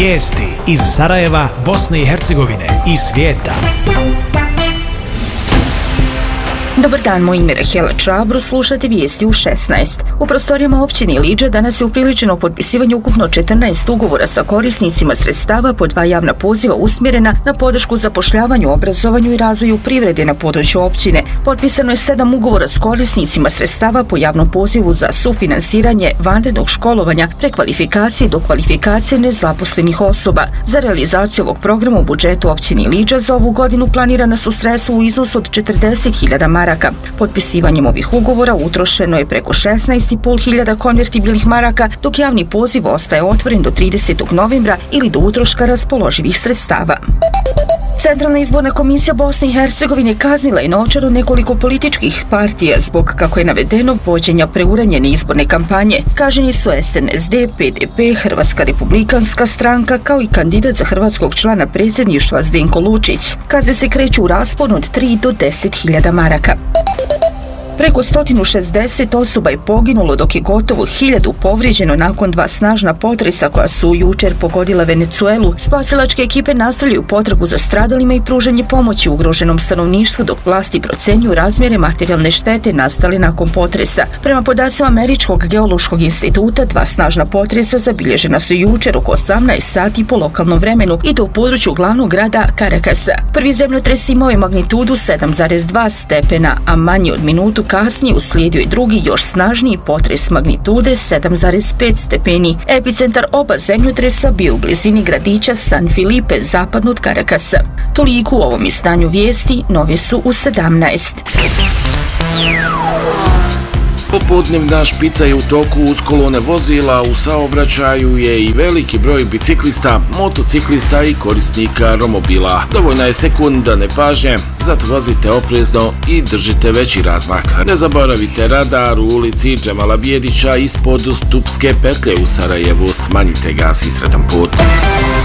Vijesti iz Sarajeva, Bosne i Hercegovine i svijeta. Dobar dan, moje ime je Rahela Čabro, slušate vijesti u 16. U prostorijama općine Iliđa danas je upriličeno potpisivanje ukupno 14 ugovora sa korisnicima sredstava po 2 javna poziva usmjerena na podršku zapošljavanju, obrazovanju i razvoju privrede na području općine. Potpisano je 7 ugovora s korisnicima sredstava po javnom pozivu za sufinansiranje vanrednog školovanja, prekvalifikacije do kvalifikacije nezaposlenih osoba. Za realizaciju ovog programa u budžetu općine Iliđa za ovu godinu planirana su sredstva u iznosu od 40.000 maraka. Potpisivanjem ovih ugovora utrošeno je preko 16.500 konvertibilnih maraka, dok javni poziv ostaje otvoren do 30. novembra ili do utroška raspoloživih sredstava. Centralna izborna komisija Bosne i Hercegovine kaznila je novčano nekoliko političkih partija zbog, kako je navedeno, vođenja preuranjene izborne kampanje. Kažnjeni su SNSD, PDP, Hrvatska republikanska stranka, kao i kandidat za hrvatskog člana predsjedništva Zdenko Lučić. Kazne se kreću u rasponu od 3 do 10.000 maraka. Preko 160 osoba je poginulo, dok je gotovo 1000 povrijeđeno nakon 2 snažna potresa koja su jučer pogodila Venezuelu. Spasilačke ekipe nastavljaju potragu za stradalima i pružanje pomoći ugroženom stanovništvu, dok vlasti procjenjuju razmjere materijalne štete nastale nakon potresa. Prema podacima Američkog geološkog instituta, 2 snažna potresa zabilježena su jučer oko 18 sati po lokalnom vremenu i to u području glavnog grada Caracasa. Prvi zemljotres imao je magnitudu 7,2 stepena, a manje od minutu kasnije uslijedio je drugi, još snažniji potres magnitude 7,5 stepeni. Epicentar oba zemljotresa bio u blizini gradića San Felipe, zapadno od Caracasa. Toliko u ovom izdanju vijesti, nove su u 17. Popodnevna špica je u toku uz kolone vozila, u saobraćaju je i veliki broj biciklista, motociklista i korisnika romobila. Dovoljna je sekunda nepažnje, zato vozite oprezno i držite veći razmak. Ne zaboravite radar u ulici Džemala Bijedića ispod Stupske petlje u Sarajevu, smanjite gas i sretan put.